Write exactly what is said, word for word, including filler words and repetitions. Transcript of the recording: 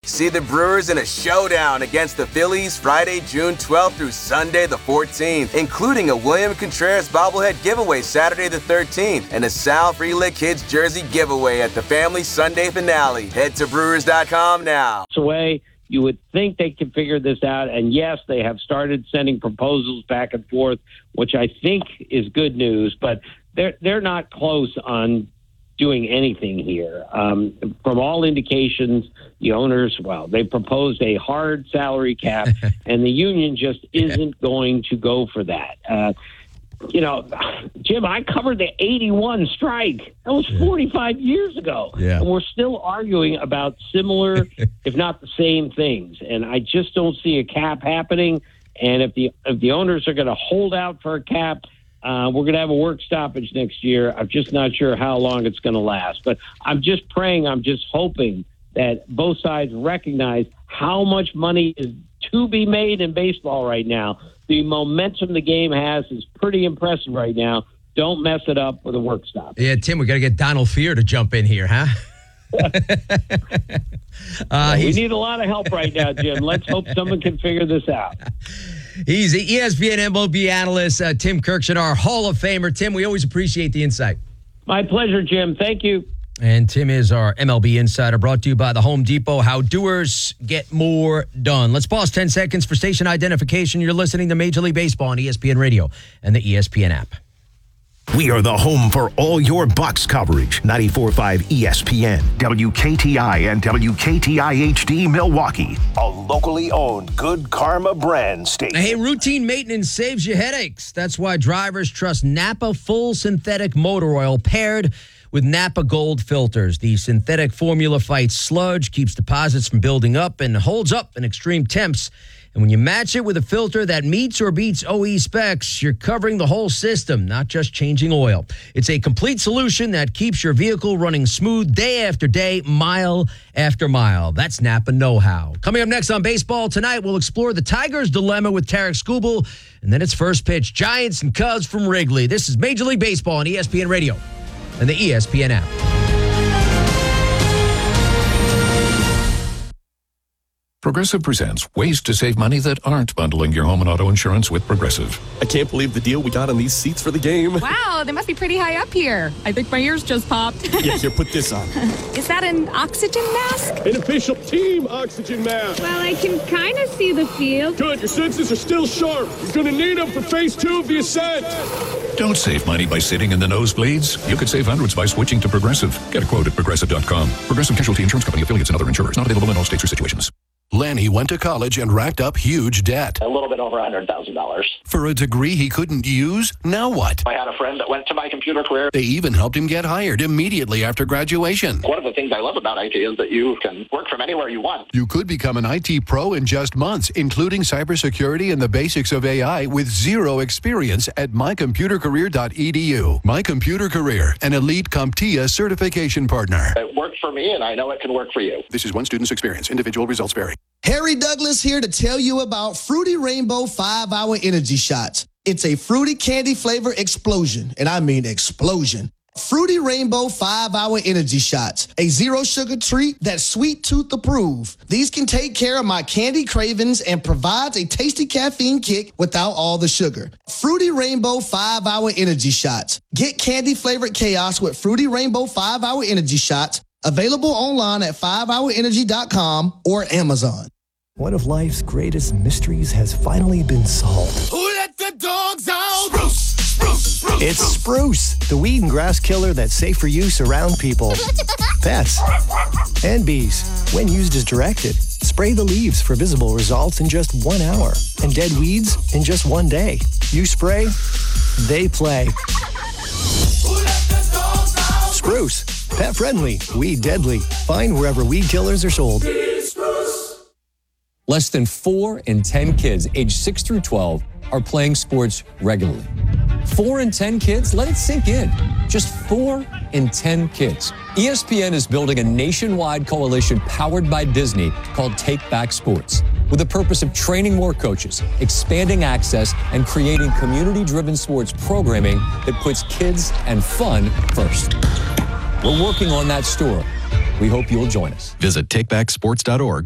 See the Brewers in a showdown against the Phillies Friday, June twelfth through Sunday the fourteenth, including a William Contreras bobblehead giveaway Saturday the thirteenth and a Sal Frelick Kids jersey giveaway at the family Sunday finale. Head to Brewers dot com now. Way you would think they could figure this out, and yes, they have started sending proposals back and forth, which I think is good news, but they're they're not close on doing anything here. Um, from all indications, the owners, well, they proposed a hard salary cap, and the union just isn't going to go for that. Uh, you know, Jim, I covered the eighty-one strike. That was forty-five years ago. Yeah. And we're still arguing about similar, if not the same things. And I just don't see a cap happening. And if the if the owners are going to hold out for a cap, Uh, we're going to have a work stoppage next year. I'm just not sure how long it's going to last. But I'm just praying, I'm just hoping that both sides recognize how much money is to be made in baseball right now. The momentum the game has is pretty impressive right now. Don't mess it up with a work stop. Yeah, Tim, we got to get Donald Fear to jump in here, huh? uh, we need a lot of help right now, Jim. Let's hope someone can figure this out. He's the E S P N M L B analyst, uh, Tim Kurkjian, our Hall of Famer. Tim, we always appreciate the insight. My pleasure, Jim. Thank you. And Tim is our M L B insider, brought to you by the Home Depot. How doers get more done. Let's pause ten seconds for station identification. You're listening to Major League Baseball on E S P N Radio and the E S P N app. We are the home for all your Bucks coverage. ninety-four point five E S P N, W K T I, and W K T I H D Milwaukee. A locally owned Good Karma brand station. Hey, routine maintenance saves you headaches. That's why drivers trust Napa Full Synthetic Motor Oil paired with Napa Gold filters. The synthetic formula fights sludge, keeps deposits from building up, and holds up in extreme temps. And when you match it with a filter that meets or beats O E specs, you're covering the whole system, not just changing oil. It's a complete solution that keeps your vehicle running smooth day after day, mile after mile. That's Napa know-how. Coming up next on Baseball Tonight, we'll explore the Tigers' dilemma with Tarek Skubal, and then it's first pitch, Giants and Cubs from Wrigley. This is Major League Baseball on E S P N Radio and the E S P N app. Progressive presents ways to save money that aren't bundling your home and auto insurance with Progressive. I can't believe the deal we got on these seats for the game. Wow, they must be pretty high up here. I think my ears just popped. Yeah, here, put this on. Is that an oxygen mask? An official team oxygen mask. Well, I can kind of see the field. Good, your senses are still sharp. You're going to need them for phase two of the ascent. Don't save money by sitting in the nosebleeds. You could save hundreds by switching to Progressive. Get a quote at Progressive dot com. Progressive Casualty Insurance Company, affiliates, and other insurers. Not available in all states or situations. Lanny went to college and racked up huge debt. A little bit over one hundred thousand dollars. For a degree he couldn't use? Now what? I had a friend that went to my computer career. They even helped him get hired immediately after graduation. One of the things I love about I T is that you can work from anywhere you want. You could become an I T pro in just months, including cybersecurity and the basics of A I with zero experience at my computer career dot e d u. My Computer Career, an elite CompTIA certification partner. It worked for me, and I know it can work for you. This is one student's experience. Individual results vary. Harry Douglas here to tell you about Fruity Rainbow five hour Energy Shots. It's a fruity candy flavor explosion, and I mean explosion. Fruity Rainbow five hour Energy Shots, a zero sugar treat that's sweet tooth approved. These can take care of my candy cravings and provides a tasty caffeine kick without all the sugar. Fruity Rainbow five hour Energy Shots. Get candy flavored chaos with Fruity Rainbow five hour Energy Shots. Available online at five hour energy dot com or Amazon. One of life's greatest mysteries has finally been solved. Who let the dogs out? Spruce, spruce, spruce, it's Spruce, the weed and grass killer that's safe for use around people, pets, and bees. When used as directed, spray the leaves for visible results in just one hour and dead weeds in just one day. You spray, they play. Who let the dogs out? Spruce, pet friendly, weed deadly. Find wherever weed killers are sold. Less than four in ten kids aged six through twelve are playing sports regularly. Four in ten kids? Let it sink in. Just four in ten kids. E S P N is building a nationwide coalition powered by Disney called Take Back Sports, with the purpose of training more coaches, expanding access, and creating community-driven sports programming that puts kids and fun first. We're working on that story. We hope you'll join us. Visit take back sports dot org